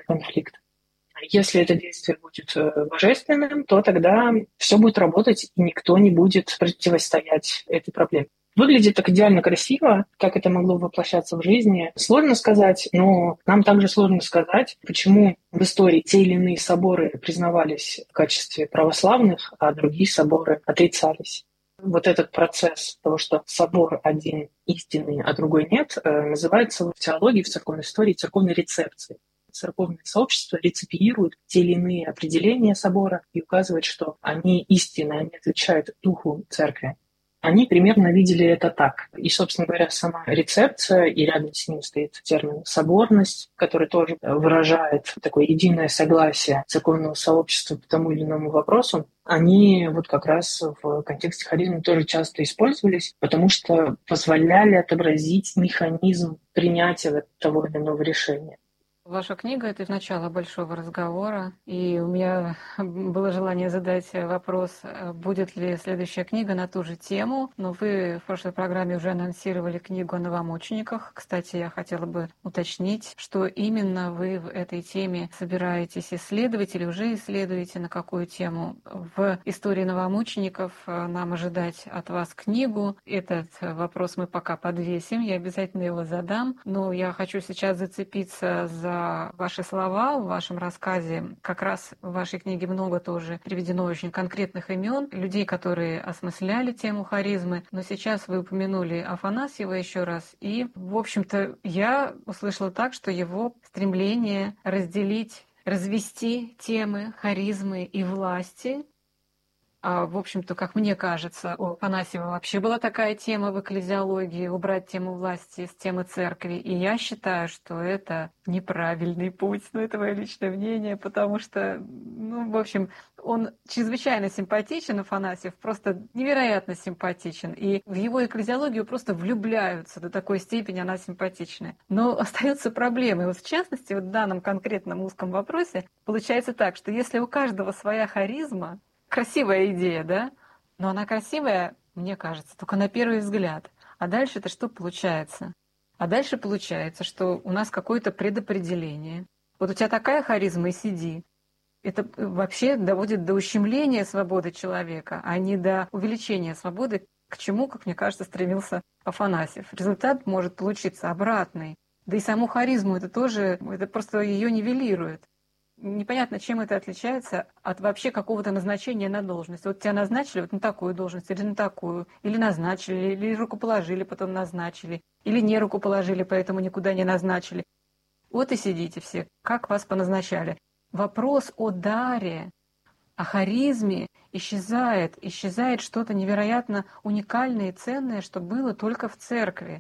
конфликт. Если это действие будет божественным, то тогда все будет работать, и никто не будет противостоять этой проблеме. Выглядит так идеально красиво, как это могло воплощаться в жизни. Сложно сказать, но нам также сложно сказать, почему в истории те или иные соборы признавались в качестве православных, а другие соборы отрицались. Вот этот процесс того, что собор один истинный, а другой нет, называется в теологии, в церковной истории церковной рецепцией. Церковные сообщества реципиируют те или иные определения собора и указывают, что они истинны, они отвечают духу церкви. Они примерно видели это так. И, собственно говоря, сама рецепция, и рядом с ним стоит термин «соборность», который тоже выражает такое единое согласие церковного сообщества по тому или иному вопросу. Они вот как раз в контексте харизмы тоже часто использовались, потому что позволяли отобразить механизм принятия того или иного решения. Ваша книга — это начало большого разговора, и у меня было желание задать вопрос, будет ли следующая книга на ту же тему, но вы в прошлой программе уже анонсировали книгу о новомучениках. Кстати, я хотела бы уточнить, что именно вы в этой теме собираетесь исследовать или уже исследуете, на какую тему. В истории новомучеников нам ожидать от вас книгу. Этот вопрос мы пока подвесим, я обязательно его задам, но я хочу сейчас зацепиться за ваши слова в вашем рассказе. Как раз в вашей книге много тоже приведено очень конкретных имен, людей, которые осмысляли тему харизмы. Но сейчас вы упомянули Афанасьева еще раз. И, в общем-то, я услышала так, что его стремление разделить, развести темы харизмы и власти. В общем-то, как мне кажется, у Афанасьева вообще была такая тема в экклезиологии — убрать тему власти с темы церкви. И я считаю, что это неправильный путь. Но это мое личное мнение, потому что, в общем, он чрезвычайно симпатичен, Афанасьев, просто невероятно симпатичен. И в его экклезиологию просто влюбляются до такой степени, она симпатичная. Но остаются проблемы. И вот в частности, в данном конкретном узком вопросе получается так, что если у каждого своя харизма, красивая идея, да? Но она красивая, мне кажется, только на первый взгляд. А дальше-то что получается? А дальше получается, что у нас какое-то предопределение. Вот у тебя такая харизма, и сиди. Это вообще доводит до ущемления свободы человека, а не до увеличения свободы, к чему, как мне кажется, стремился Афанасьев. Результат может получиться обратный. Да и саму харизму это тоже, это просто ее нивелирует. Непонятно, чем это отличается от вообще какого-то назначения на должность. Вот тебя назначили вот на такую должность или на такую, или назначили, или рукоположили, потом назначили, или не рукоположили, поэтому никуда не назначили. Вот и сидите все, как вас поназначали. Вопрос о даре, о харизме исчезает. Исчезает что-то невероятно уникальное и ценное, что было только в церкви.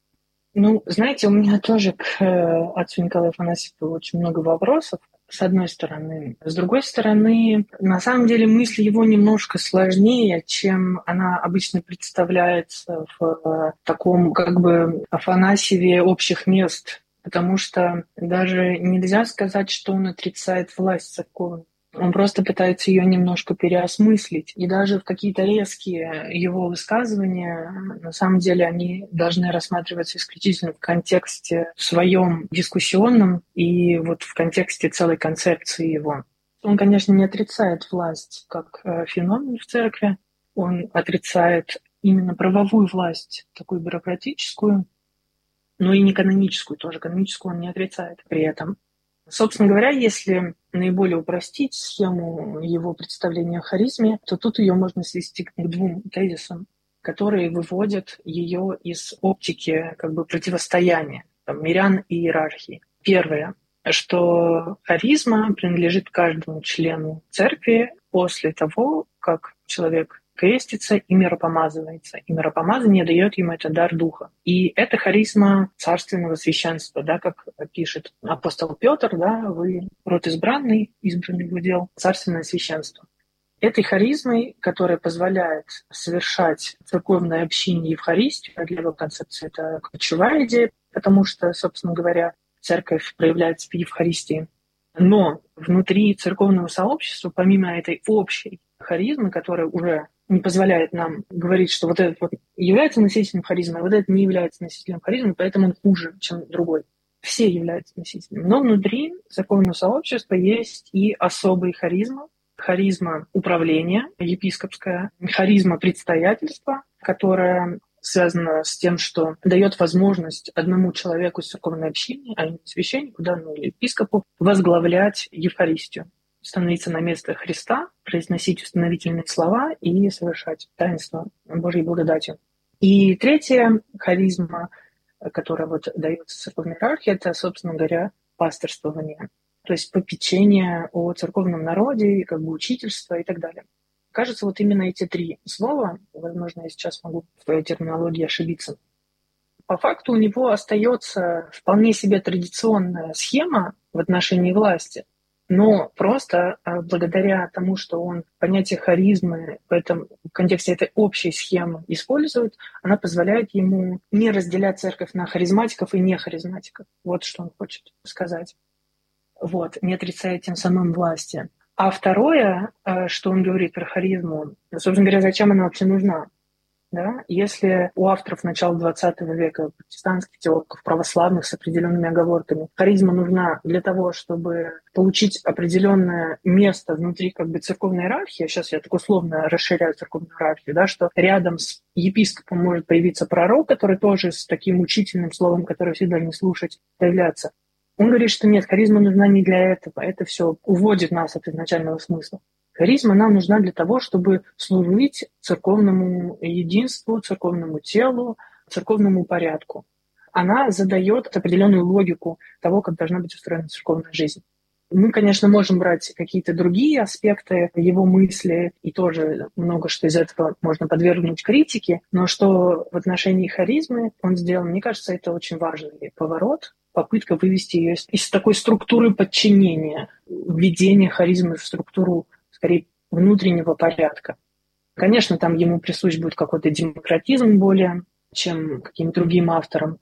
Знаете, у меня тоже к отцу Николаю Афанасьеву очень много вопросов, с одной стороны. С другой стороны, на самом деле мысль его немножко сложнее, чем она обычно представляется в таком Афанасьеве общих мест, потому что даже нельзя сказать, что он отрицает власть церковную. Он просто пытается ее немножко переосмыслить. И даже в какие-то резкие его высказывания, на самом деле, они должны рассматриваться исключительно в контексте своем дискуссионном и вот в контексте целой концепции его. Он, конечно, не отрицает власть как феномен в церкви. Он отрицает именно правовую власть, такую бюрократическую, но и не каноническую тоже. Каноническую он не отрицает при этом. Собственно говоря, если наиболее упростить схему его представления о харизме, то тут ее можно свести к двум тезисам, которые выводят ее из оптики противостояния мирян и иерархии. Первое, что харизма принадлежит каждому члену церкви после того, как человек крестится и миропомазывается. И миропомазание дает ему этот дар духа. И это харизма царственного священства, как пишет апостол Петр, вы род избранный в удел царственное священство. Этой харизмой, которая позволяет совершать церковное общение Евхаристию, для его концепции это ключевая идея, потому что, собственно говоря, церковь проявляется в Евхаристии. Но внутри церковного сообщества, помимо этой общей харизмы, которая уже не позволяет нам говорить, что вот этот вот является носителем харизмы, а вот этот не является носителем харизмы, поэтому он хуже, чем другой. Все являются носителями. Но внутри церковного сообщества есть и особые харизмы. Харизма управления епископская, харизма предстоятельства, которая связана с тем, что дает возможность одному человеку из церковной общины, а именно священнику, да, ну, или епископу, возглавлять Евхаристию, становиться на место Христа, произносить установительные слова и совершать таинство Божьей благодатью. И третья харизма, которая вот дается церковной иерархии, это, собственно говоря, пасторствование, то есть попечение о церковном народе, как бы учительство и так далее. Кажется, вот именно эти три слова, возможно, я сейчас могу в своей терминологии ошибиться, по факту у него остается вполне себе традиционная схема в отношении власти, но просто благодаря тому, что он понятие харизмы в контексте этой общей схемы использует, она позволяет ему не разделять церковь на харизматиков и нехаризматиков. Вот что он хочет сказать. Вот, не отрицая тем самым власти. А второе, что он говорит про харизму, собственно говоря, зачем она вообще нужна? Да? Если у авторов начала XX века, протестантских теологов, православных с определенными оговорками, харизма нужна для того, чтобы получить определенное место внутри как бы церковной иерархии, сейчас я так условно расширяю церковную иерархию, да, что рядом с епископом может появиться пророк, который тоже с таким учительным словом, которое всегда не слушать, появляться. Он говорит, что нет, харизма нужна не для этого, это все уводит нас от изначального смысла. Харизма нам нужна для того, чтобы служить церковному единству, церковному телу, церковному порядку. Она задает определенную логику того, как должна быть устроена церковная жизнь. Мы, конечно, можем брать какие-то другие аспекты его мысли, и тоже много что из этого можно подвергнуть критике, но что в отношении харизмы он сделал, мне кажется, это очень важный поворот, попытка вывести ее из такой структуры подчинения, введения харизмы в структуру, скорее, внутреннего порядка. Конечно, там ему присущ будет какой-то демократизм более, чем каким-то другим авторам,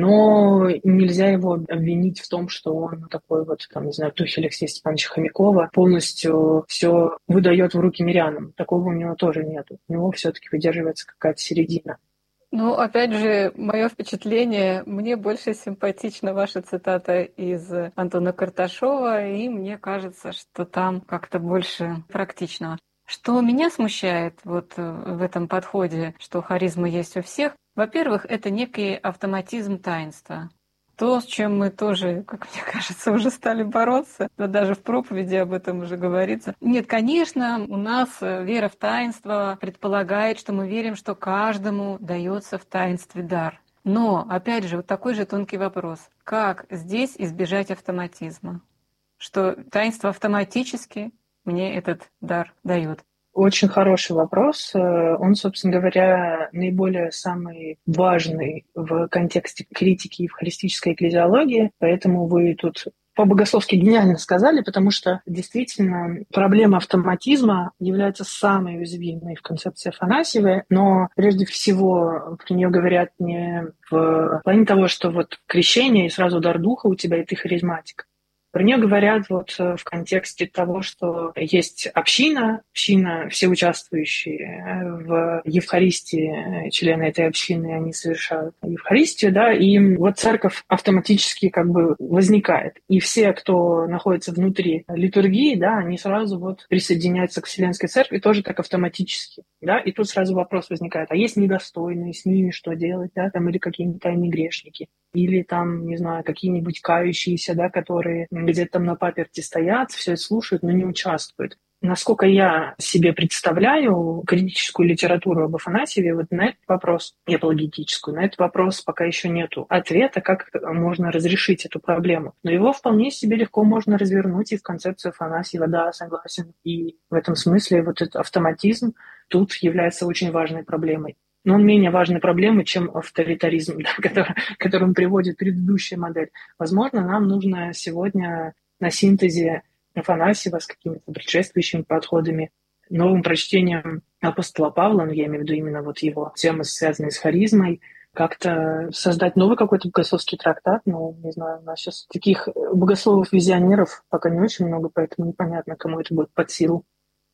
но нельзя его обвинить в том, что он такой вот, там, не знаю, духе Алексея Степановича Хомякова полностью все выдает в руки мирянам. Такого у него тоже нету. У него все-таки выдерживается какая-то середина. Ну, опять же, мое впечатление, мне больше симпатична ваша цитата из Антона Карташова, и мне кажется, что там как-то больше практичного. Что меня смущает вот в этом подходе, что харизма есть у всех, во-первых, это некий автоматизм таинства. То, с чем мы тоже, как мне кажется, уже стали бороться, да даже в проповеди об этом уже говорится. Нет, конечно, у нас вера в таинство предполагает, что мы верим, что каждому дается в таинстве дар. Но, опять же, вот такой же тонкий вопрос. Как здесь избежать автоматизма? Что таинство автоматически мне этот дар дает. Очень хороший вопрос. Он, собственно говоря, наиболее самый важный в контексте критики евхаристической экклезиологии, поэтому вы тут по-богословски гениально сказали, потому что действительно проблема автоматизма является самой уязвимой в концепции Афанасьевой, но прежде всего про нее говорят не в плане того, что вот крещение и сразу дар духа у тебя, и ты харизматик. Про нее говорят вот в контексте того, что есть община, все участвующие в Евхаристии, члены этой общины, они совершают Евхаристию, да, и вот церковь автоматически как бы возникает. И все, кто находится внутри литургии, да, они сразу вот присоединяются к Вселенской Церкви тоже так автоматически, да, и тут сразу вопрос возникает, а есть недостойные, с ними что делать, да, там, или какие-нибудь тайные грешники? Или там, не знаю, какие-нибудь кающиеся, да, которые где-то там на паперти стоят, все это слушают, но не участвуют. Насколько я себе представляю критическую литературу об Афанасьеве, вот на этот вопрос, и апологетическую, на этот вопрос пока еще нету ответа, как можно разрешить эту проблему. Но его вполне себе легко можно развернуть и в концепцию Афанасьева, да, согласен. И в этом смысле вот этот автоматизм тут является очень важной проблемой. Но он менее важной проблемой, чем авторитаризм, да, которым приводит предыдущая модель. Возможно, нам нужно сегодня на синтезе Афанасьева с какими-то предшествующими подходами, новым прочтением апостола Павла, я имею в виду именно вот его темы, связанные с харизмой, как-то создать новый какой-то богословский трактат. Ну, не знаю, у нас сейчас таких богословов-визионеров пока не очень много, поэтому непонятно, кому это будет под силу.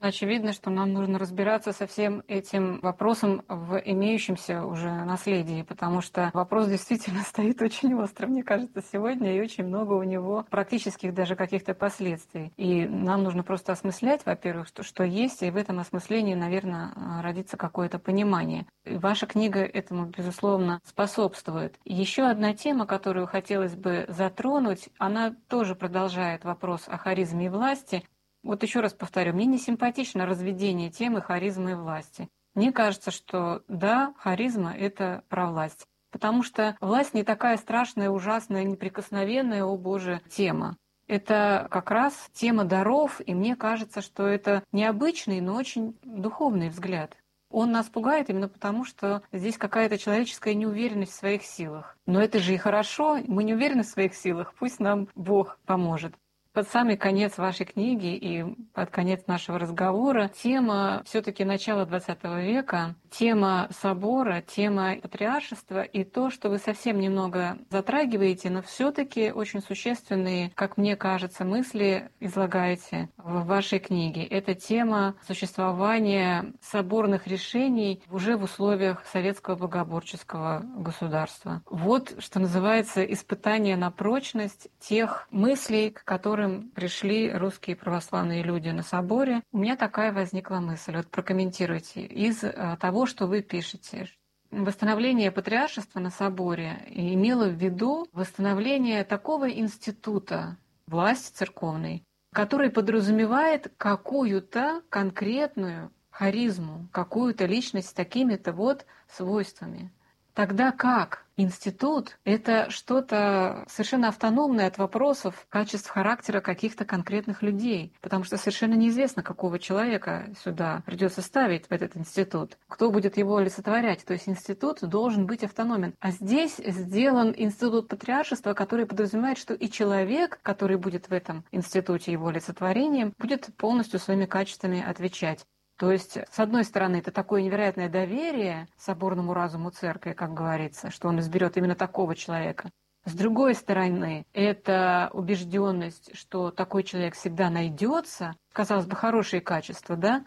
Очевидно, что нам нужно разбираться со всем этим вопросом в имеющемся уже наследии, потому что вопрос действительно стоит очень остро, мне кажется, сегодня, и очень много у него практических даже каких-то последствий. И нам нужно просто осмыслять, во-первых, что есть, и в этом осмыслении, наверное, родится какое-то понимание. И ваша книга этому, безусловно, способствует. Еще одна тема, которую хотелось бы затронуть, она тоже продолжает вопрос о харизме и власти. Вот еще раз повторю, мне не симпатично разведение темы харизмы и власти. Мне кажется, что да, харизма — это про власть. Потому что власть не такая страшная, ужасная, неприкосновенная, о боже, тема. Это как раз тема даров, и мне кажется, что это необычный, но очень духовный взгляд. Он нас пугает именно потому, что здесь какая-то человеческая неуверенность в своих силах. Но это же и хорошо, мы не уверены в своих силах, пусть нам Бог поможет. Под самый конец вашей книги и под конец нашего разговора тема все-таки начала XX века, тема собора, тема патриаршества и то, что вы совсем немного затрагиваете, но все-таки очень существенные, как мне кажется, мысли излагаете в вашей книге. Это тема существования соборных решений уже в условиях советского богоборческого государства. Вот, что называется, испытание на прочность тех мыслей, к которым пришли русские православные люди на соборе. У меня такая возникла мысль. Вот прокомментируйте. Из того, что вы пишете. Восстановление патриаршества на соборе имело в виду восстановление такого института власти церковной, который подразумевает какую-то конкретную харизму, какую-то личность с такими-то вот свойствами. Тогда как институт — это что-то совершенно автономное от вопросов качеств характера каких-то конкретных людей, потому что совершенно неизвестно, какого человека сюда придется ставить в этот институт, кто будет его олицетворять. То есть институт должен быть автономен. А здесь сделан институт патриаршества, который подразумевает, что и человек, который будет в этом институте его олицетворением, будет полностью своими качествами отвечать. То есть, с одной стороны, это такое невероятное доверие соборному разуму церкви, как говорится, что он изберет именно такого человека. С другой стороны, это убежденность, что такой человек всегда найдется, казалось бы, хорошие качества, да?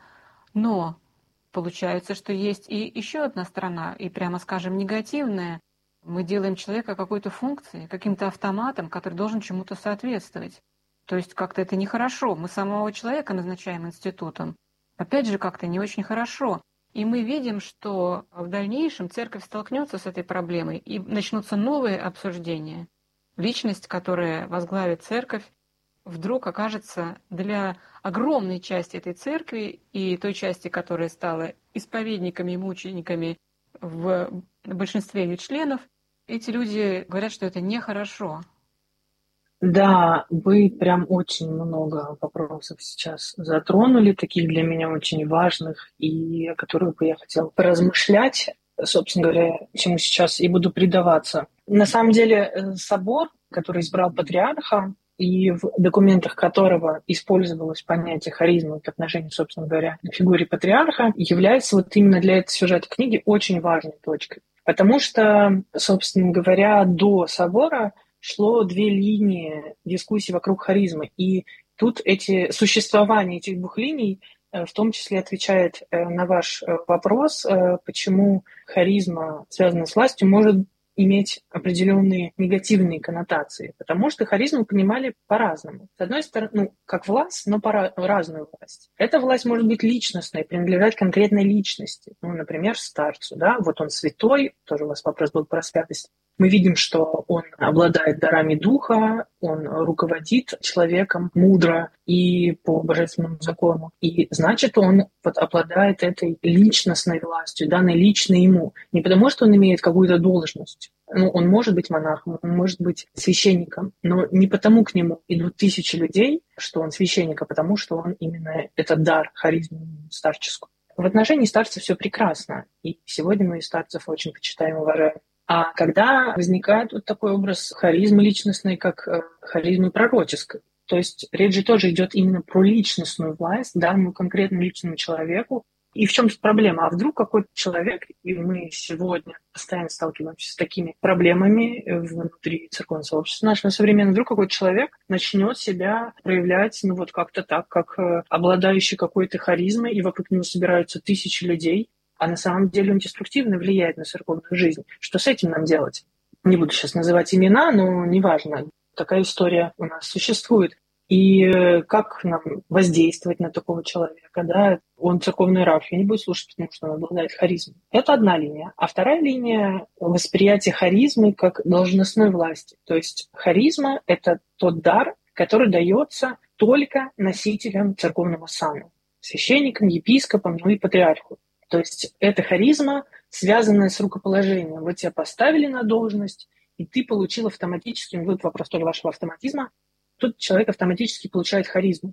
Но получается, что есть и еще одна сторона, и прямо скажем, негативная. Мы делаем человека какой-то функцией, каким-то автоматом, который должен чему-то соответствовать. То есть как-то это нехорошо. Мы самого человека назначаем институтом. Опять же, как-то не очень хорошо. И мы видим, что в дальнейшем церковь столкнется с этой проблемой, и начнутся новые обсуждения. Личность, которая возглавит церковь, вдруг окажется для огромной части этой церкви и той части, которая стала исповедниками и мучениками в большинстве ее членов, эти люди говорят, что это нехорошо. Да, вы прям очень много вопросов сейчас затронули, таких для меня очень важных, и о которых бы я хотела поразмышлять, собственно говоря, чему сейчас и буду предаваться. На самом деле, собор, который избрал патриарха, и в документах которого использовалось понятие харизмы в отношении, собственно говоря, к фигуре патриарха, является вот именно для этого сюжета книги очень важной точкой. Потому что, собственно говоря, до собора шло две линии дискуссий вокруг харизмы. И тут существование этих двух линий в том числе отвечает на ваш вопрос, почему харизма, связанная с властью, может иметь определенные негативные коннотации. Потому что харизму понимали по-разному. С одной стороны, как власть, но разную власть. Эта власть может быть личностной, принадлежать конкретной личности. Например, старцу. Да? Вот он святой, тоже у вас вопрос был про святость. Мы видим, что он обладает дарами духа, он руководит человеком мудро и по божественному закону. И значит, он обладает этой личностной властью, данной лично ему. Не потому, что он имеет какую-то должность. Он может быть монархом, он может быть священником, но не потому к нему идут тысячи людей, что он священник, а потому что он именно этот дар, харизму старческую. В отношении старцев все прекрасно. И сегодня мы старцев очень почитаем и уважаем. А когда возникает вот такой образ харизмы личностной, как харизмы пророческой, то есть речь же тоже идет именно про личностную власть данному конкретному личному человеку, И в чем проблема? А вдруг какой-то человек, и мы сегодня постоянно сталкиваемся с такими проблемами внутри церковного сообщества нашего современного, вдруг какой-то человек начнет себя проявлять, как-то так, как обладающий какой-то харизмой, и вокруг него собираются тысячи людей, а на самом деле он деструктивно влияет на церковную жизнь. Что с этим нам делать? Не буду сейчас называть имена, но неважно. Такая история у нас существует. И как нам воздействовать на такого человека, да? Он церковный иерарх, я не буду слушать, потому что он обладает харизмой. Это одна линия. А вторая линия – восприятие харизмы как должностной власти. То есть харизма – это тот дар, который дается только носителям церковного сана, священникам, епископам, и патриарху. То есть это харизма, связанная с рукоположением. Вот тебя поставили на должность, и ты получил автоматически, вот вопрос тоже вашего автоматизма, тут человек автоматически получает харизму.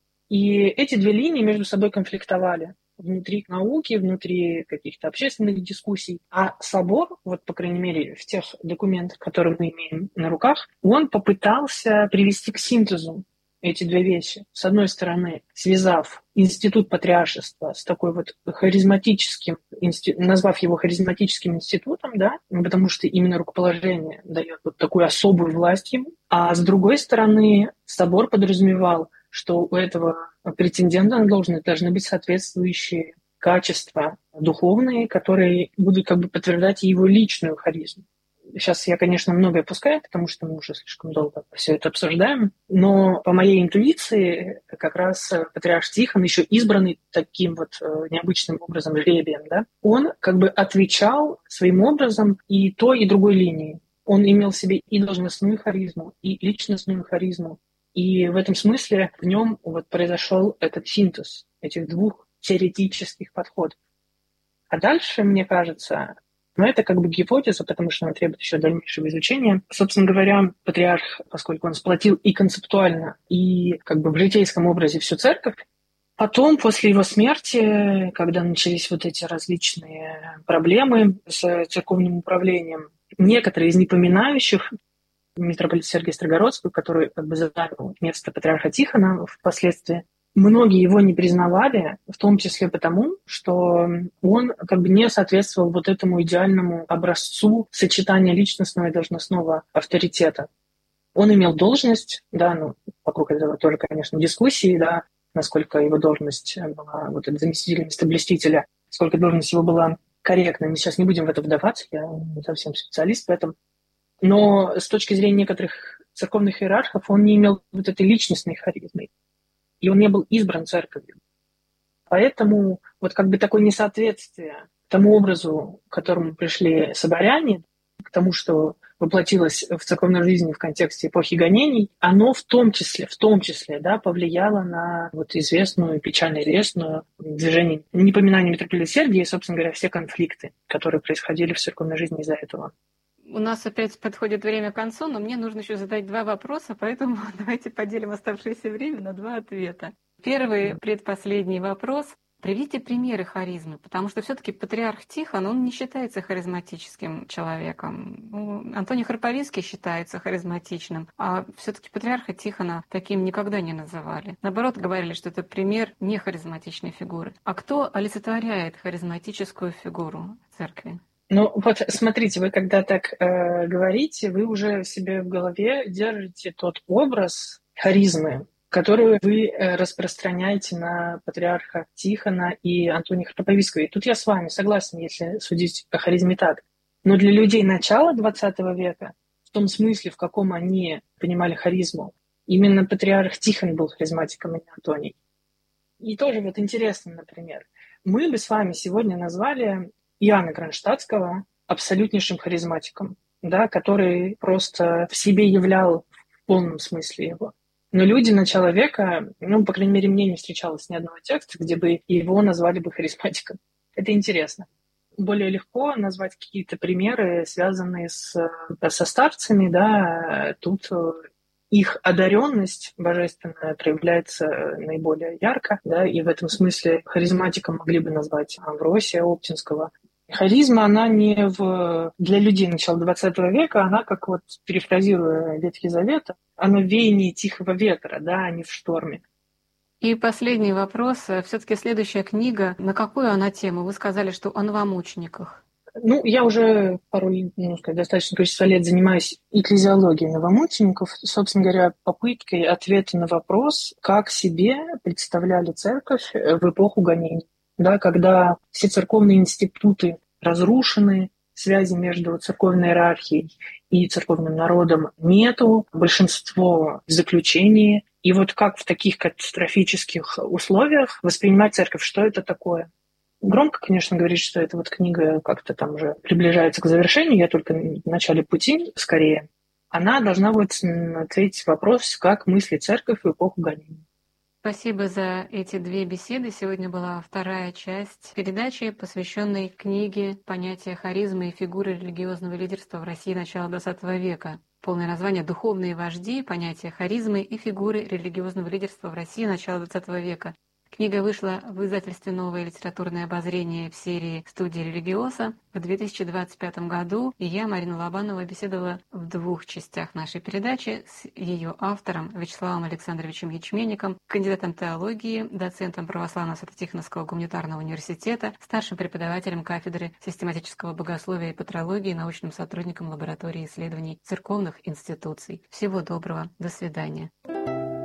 И эти две линии между собой конфликтовали внутри науки, внутри каких-то общественных дискуссий. А собор, вот по крайней мере в тех документах, которые мы имеем на руках, он попытался привести к синтезу эти две вещи. С одной стороны, связав институт патриаршества с такой вот харизматическим, назвав его харизматическим институтом, да, потому что именно рукоположение дает вот такую особую власть ему. А с другой стороны, собор подразумевал, что у этого претендента на должность должны быть соответствующие качества духовные, которые будут как бы подтверждать его личную харизму. Сейчас я, конечно, многое опускаю, потому что мы уже слишком долго все это обсуждаем, но по моей интуиции как раз патриарх Тихон, еще избранный таким вот необычным образом, жребием, да, он как бы отвечал своим образом и той, и другой линии. Он имел в себе и должностную харизму, и личностную харизму. И в этом смысле в нем вот произошел этот синтез этих двух теоретических подходов. А дальше, мне кажется, это как бы гипотеза, потому что она требует еще дальнейшего изучения. Собственно говоря, патриарх, поскольку он сплотил и концептуально, и как бы в житейском образе всю церковь, потом, после его смерти, когда начались вот эти различные проблемы с церковным управлением, некоторые из непоминающих, митрополит Сергий Строгородский, который как бы занял место патриарха Тихона впоследствии, многие его не признавали, в том числе потому, что он как бы не соответствовал вот этому идеальному образцу сочетания личностного и должностного авторитета. Он имел должность, да, вокруг этого тоже, конечно, дискуссии, да, насколько его должность была вот этот заместитель местоблюстителя, сколько должность его была корректна. Мы сейчас не будем в это вдаваться, я не совсем специалист в этом. Но с точки зрения некоторых церковных иерархов он не имел вот этой личностной харизмы. И он не был избран церковью. Поэтому вот как бы такое несоответствие тому образу, к которому пришли соборяне, к тому, что воплотилось в церковной жизни в контексте эпохи гонений, оно в том числе, да, повлияло на вот печально известную движение непоминания митрополита Сергия и, собственно говоря, все конфликты, которые происходили в церковной жизни из-за этого. У нас опять подходит время к концу, но мне нужно еще задать два вопроса, поэтому давайте поделим оставшееся время на два ответа. Первый, предпоследний вопрос. Приведите примеры харизмы, потому что все-таки патриарх Тихон, он не считается харизматическим человеком. Антоний Харповицкий считается харизматичным, а все-таки патриарха Тихона таким никогда не называли. Наоборот, говорили, что это пример нехаризматичной фигуры. А кто олицетворяет харизматическую фигуру церкви? Вот смотрите, вы когда так говорите, вы уже себе в голове держите тот образ харизмы, которую вы распространяете на патриарха Тихона и Антония Харповицкого. И тут я с вами согласен, если судить о харизме так. Но для людей начала XX века, в том смысле, в каком они понимали харизму, именно патриарх Тихон был харизматиком, а не Антоний. И тоже вот интересно, например, мы бы с вами сегодня назвали Иоанна Кронштадтского абсолютнейшим харизматиком, да, который просто в себе являл в полном смысле его. Но люди начала века, по крайней мере, мне не встречалось ни одного текста, где бы его назвали бы харизматиком. Это интересно. Более легко назвать какие-то примеры, связанные со старцами, да, тут их одаренность божественная проявляется наиболее ярко, да, и в этом смысле харизматиком могли бы назвать Амвросия Оптинского. Харизма, она не для людей начала XX века, она, как вот, перефразируя Ветхий Завет, она в веянии тихого ветра, да, а не в шторме. И последний вопрос. Все-таки следующая книга, на какую она тему? Вы сказали, что о новомучениках. Я уже достаточное количество лет занимаюсь экклезиологией новомучеников, собственно говоря, попыткой ответа на вопрос, как себе представляли церковь в эпоху гонений, да, когда все церковные институты разрушены, связи между церковной иерархией и церковным народом нету, большинство в заключении. И вот как в таких катастрофических условиях воспринимать церковь, что это такое? Громко, конечно, говорить, что эта вот книга как-то там уже приближается к завершению, я только в начале пути, скорее. Она должна вот ответить вопрос, как мыслит церковь в эпоху гонений. Спасибо за эти две беседы. Сегодня была вторая часть передачи, посвященной книге «Понятие харизмы и фигуры религиозного лидерства в России начала XX века». Полное название «Духовные вожди. Понятие харизмы и фигуры религиозного лидерства в России начала XX века». Книга вышла в издательстве «Новое литературное обозрение» в серии «Студия Религиоса» в 2025 году, и я, Марина Лобанова, беседовала в двух частях нашей передачи с ее автором Вячеславом Александровичем Ячменником, кандидатом теологии, доцентом Православно-Свято-Тихоновского гуманитарного университета, старшим преподавателем кафедры систематического богословия и патрологии, научным сотрудником лаборатории исследований церковных институций. Всего доброго, до свидания.